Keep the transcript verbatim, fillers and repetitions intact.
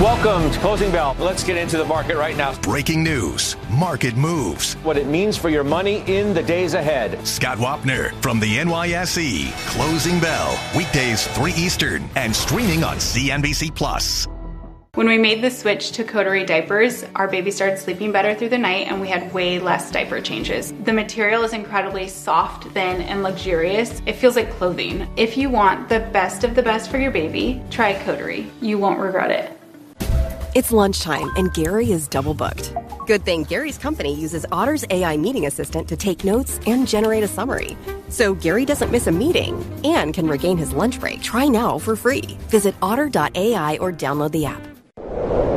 Welcome to Closing Bell. Let's get into the market right now. Breaking news, market moves, what it means for your money in the days ahead. Scott Wapner from the N Y S E. Closing Bell, weekdays three Eastern and streaming on C N B C Plus. When we made the switch to Coterie diapers, our baby started sleeping better through the night and we had way less diaper changes. The material is incredibly soft, thin, and luxurious. It feels like clothing. If you want the best of the best for your baby, try Coterie. You won't regret it. It's lunchtime and Gary is double booked. Good thing Gary's company uses Otter's A I meeting assistant to take notes and generate a summary. So Gary doesn't miss a meeting and can regain his lunch break. Try now for free. Visit otter dot A I or download the app.